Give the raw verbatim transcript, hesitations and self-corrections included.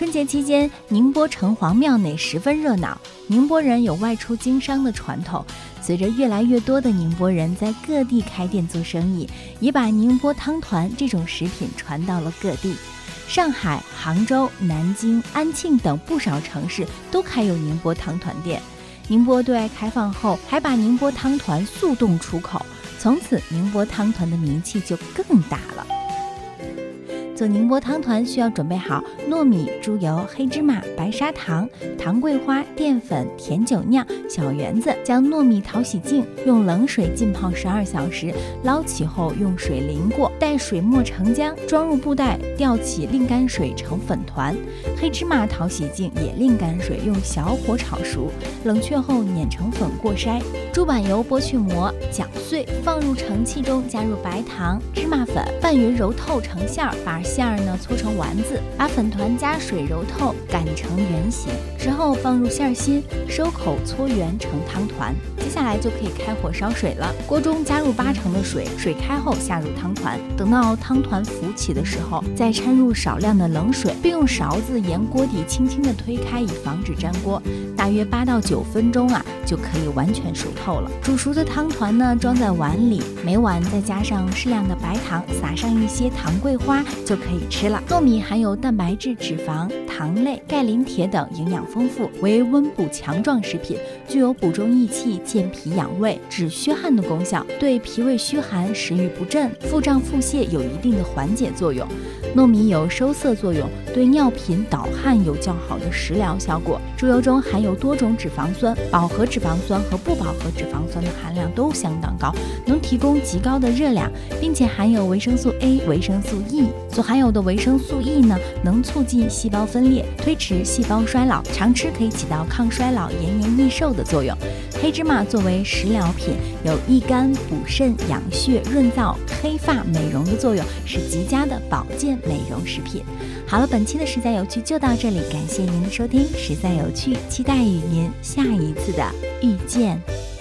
春节期间，宁波城隍庙内十分热闹。宁波人有外出经商的传统，随着越来越多的宁波人在各地开店做生意，也把宁波汤团这种食品传到了各地。上海、杭州、南京、安庆等不少城市都开有宁波汤团店。宁波对外开放后，还把宁波汤团速冻出口，从此宁波汤团的名气就更大了。做宁波汤团需要准备好糯米、猪油、黑芝麻、白砂糖、糖桂花、淀粉、甜酒酿、小圆子，将糯米淘洗净，用冷水浸泡十二小时，捞起后用水淋过，待水沫成浆，装入布袋，吊起沥干水成粉团。黑芝麻淘洗净，也沥干水，用小火炒熟，冷却后碾成粉过筛。猪板油剥去膜，搅碎，放入盛器中，加入白糖、芝麻粉，拌匀揉透成馅儿，把馅儿呢搓成丸子，把粉团加水揉透，擀成圆形之后放入馅心，收口搓圆成汤团。接下来就可以开火烧水了，锅中加入八成的水，水开后下入汤团，等到汤团浮起的时候，再掺入少量的冷水，并用勺子沿锅底轻轻地推开，以防止粘锅。大约八到九分钟啊，就可以完全熟透了。煮熟的汤团呢，装在碗里，每碗再加上适量的白糖，撒上一些糖桂花，就可以吃了。糯米含有蛋白质、脂肪、糖类、钙、磷、铁等，营养丰富，为温补强壮食品，具有补中益气、健脾养胃、止虚汗的功效，对脾胃虚寒、食欲不振、腹胀腹泻有一定的缓解作用。糯米有收涩作用，对尿频导汗有较好的食疗效果。猪油中含有多种脂肪酸，饱和脂肪酸和不饱和脂肪酸的含量都相当高，能提供极高的热量，并且含有维生素 A、维生素 E。所含有的维生素 E 呢，能促进细胞分裂，推迟细胞衰老，常吃可以起到抗衰老、延年益寿的作用。黑芝麻作为食疗品，有益肝、补肾、养血、润燥、黑发、美容的作用，是极佳的保健美容食品。好了，本期的实在有趣就到这里，感谢您的收听，实在有趣，期待与您下一次的遇见。